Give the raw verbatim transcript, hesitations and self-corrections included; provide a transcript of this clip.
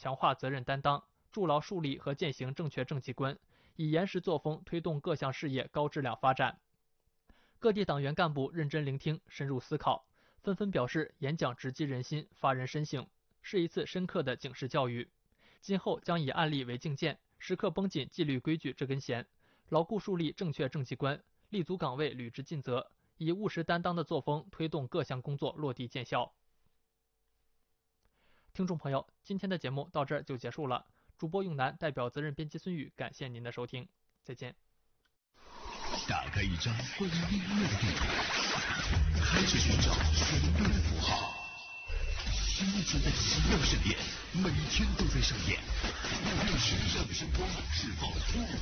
强化责任担当，筑牢树立和践行正确政绩观，以严实作风推动各项事业高质量发展。各地党员干部认真聆听，深入思考，纷纷表示演讲直击人心，发人深省，是一次深刻的警示教育。今后将以案例为镜鉴，时刻绷紧纪律规矩这根弦，牢固树立正确政绩观，立足岗位履职尽责，以务实担当的作风推动各项工作落地见效。听众朋友，今天的节目到这儿就结束了。主播永南代表责任编辑孙宇，感谢您的收听，再见。 打开一张关于音乐的地图，开始寻找旋律的符号。新一存在奇妙盛宴，每天都在上演。无论什么样的声光，释放突